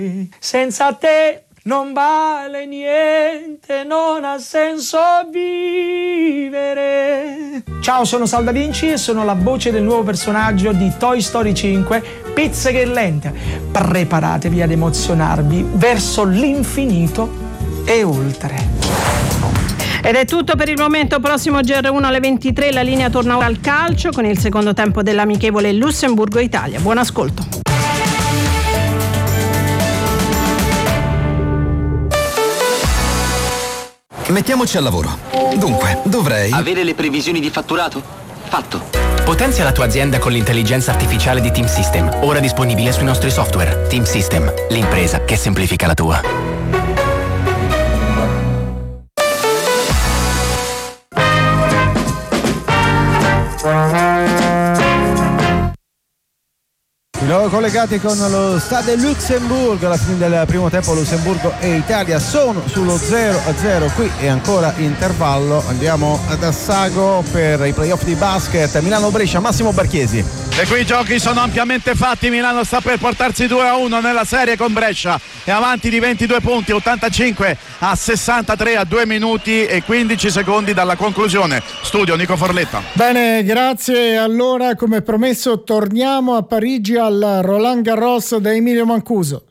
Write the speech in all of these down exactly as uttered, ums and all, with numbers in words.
Senza te non vale niente, non ha senso vivere. Ciao, sono Sal Da Vinci e sono la voce del nuovo personaggio di Toy Story cinque, Pizzighirlente. Preparatevi ad emozionarvi verso l'infinito e oltre. Ed è tutto per il momento. Prossimo G R uno alle ventitré, la linea torna al calcio con il secondo tempo dell'amichevole Lussemburgo-Italia. Buon ascolto. Mettiamoci al lavoro. Dunque, dovrei... Avere le previsioni di fatturato? Fatto. Potenzia la tua azienda con l'intelligenza artificiale di Team System, ora disponibile sui nostri software. Team System, l'impresa che semplifica la tua. Di nuovo collegati con lo Stade Luxembourg, alla fine del primo tempo Lussemburgo e Italia sono sullo zero a zero, qui è ancora intervallo. Andiamo ad Assago per i playoff di basket, Milano-Brescia, Massimo Barchiesi. E qui i giochi sono ampiamente fatti, Milano sta per portarsi due a uno nella serie con Brescia, è avanti di ventidue punti, ottantacinque a sessantatré a due minuti e quindici secondi dalla conclusione. Studio Nico Forletta. Bene, grazie. Allora, come promesso, torniamo a Parigi al Roland Garros da Emilio Mancuso.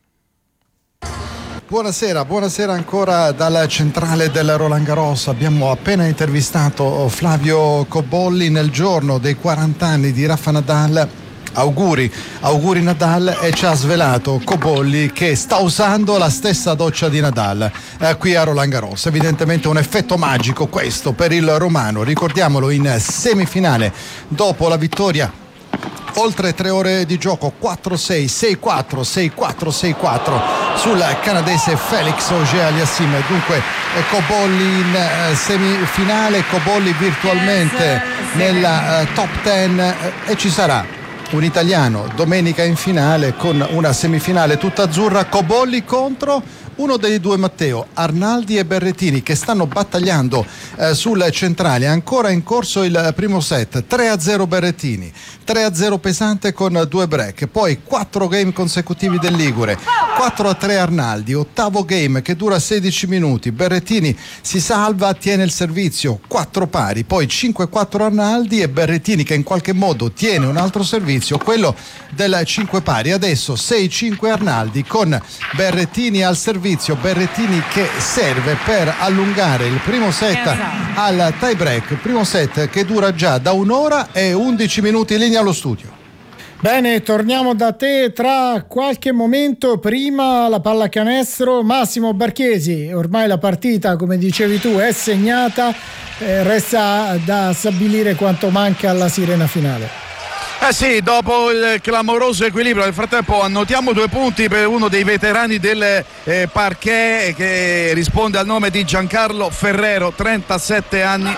Buonasera, buonasera ancora dalla centrale del Roland Garros. Abbiamo appena intervistato Flavio Cobolli nel giorno dei quaranta anni di Rafa Nadal. Auguri, auguri Nadal, e ci ha svelato Cobolli che sta usando la stessa doccia di Nadal eh, qui a Roland Garros. Evidentemente un effetto magico questo per il romano, ricordiamolo in semifinale dopo la vittoria. Oltre tre ore di gioco, quattro sei, sei quattro, sei quattro, sei quattro sul canadese Felix Auger-Aliassime. Dunque eh, Cobolli in eh, semifinale, Cobolli virtualmente nella eh, top ten eh, e ci sarà un italiano domenica in finale con una semifinale tutta azzurra. Cobolli contro uno dei due Matteo, Arnaldi e Berrettini, che stanno battagliando eh, sul centrale. Ancora in corso il primo set, tre a zero Berrettini, tre a zero pesante con due break, poi quattro game consecutivi del Ligure, quattro a tre Arnaldi, ottavo game che dura sedici minuti, Berrettini si salva, tiene il servizio, quattro pari, poi cinque a quattro Arnaldi e Berrettini che in qualche modo tiene un altro servizio, quello del cinque pari. Adesso sei a cinque Arnaldi con Berrettini al servizio, Berrettini che serve per allungare il primo set al tie break, primo set che dura già da un'ora e undici minuti. In linea allo studio. Bene, torniamo da te tra qualche momento. Prima la pallacanestro, Massimo Barchesi. Ormai la partita, come dicevi tu, è segnata, eh, resta da stabilire quanto manca alla sirena finale. Eh sì, dopo il clamoroso equilibrio, nel frattempo annotiamo due punti per uno dei veterani del eh, parquet che risponde al nome di Giancarlo Ferrero, trentasette anni,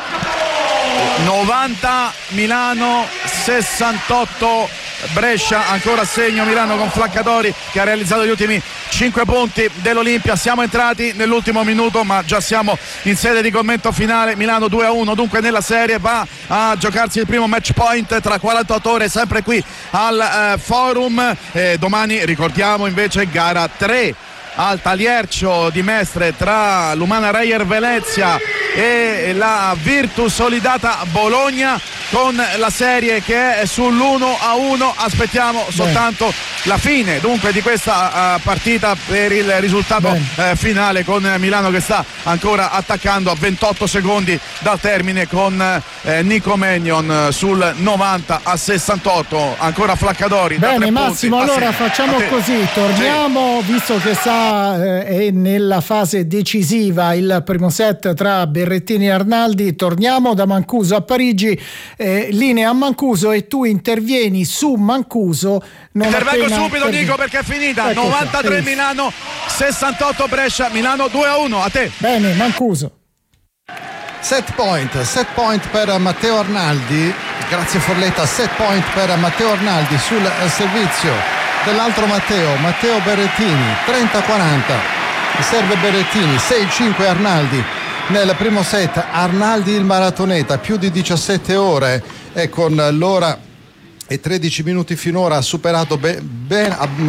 novanta Milano, sessantotto Brescia, ancora segno Milano con Flaccadori che ha realizzato gli ultimi cinque punti dell'Olimpia. Siamo entrati nell'ultimo minuto ma già siamo in sede di commento finale. Milano due a uno dunque nella serie, va a giocarsi il primo match point tra quarantotto ore sempre qui al eh, Forum. Eh, domani ricordiamo invece gara tre al Taliercio di Mestre tra l'Umana Reyer Venezia e la Virtus Solidata Bologna, con la serie che è sull'uno a uno. Aspettiamo soltanto Beh. la fine dunque di questa uh, partita per il risultato uh, finale, con Milano che sta ancora attaccando a ventotto secondi dal termine con uh, Nico Magnon sul novanta a sessantotto. Ancora Flaccadori. Bene Massimo, punti. Allora facciamo così, torniamo, sì. visto che sta eh, è nella fase decisiva il primo set tra Berrettini e Arnaldi, torniamo da Mancuso a Parigi. Eh, linea a Mancuso e tu intervieni su Mancuso. Intervengo subito per... Nico, perché è finita. Ecco, novantatré sì. Milano, sessantotto Brescia. Milano due a uno. A te. Bene, Mancuso. Set point, set point per Matteo Arnaldi. Grazie Forletta. Set point per Matteo Arnaldi sul servizio dell'altro Matteo, Matteo Berrettini. trenta a quaranta. Serve Berrettini. sei a cinque Arnaldi. Nel primo set Arnaldi il maratoneta, più di diciassette ore e con l'ora e tredici minuti finora ha superato ben, ben